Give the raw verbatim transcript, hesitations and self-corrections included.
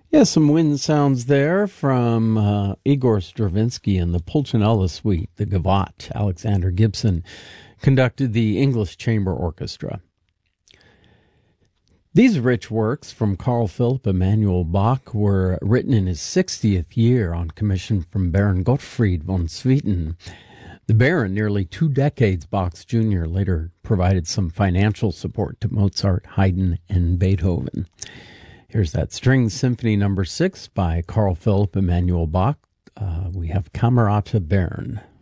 Yeah, some wind sounds there from uh, Igor Stravinsky and the Pulcinella Suite, the Gavotte. Alexander Gibson conducted the English Chamber Orchestra. These rich works from Carl Philipp Emanuel Bach were written in his sixtieth year on commission from Baron Gottfried von Swieten. The Baron, nearly two decades Bach's junior, later provided some financial support to Mozart, Haydn, and Beethoven. Here's that String Symphony number six by Carl Philipp Emanuel Bach. Uh, we have Camerata Baron.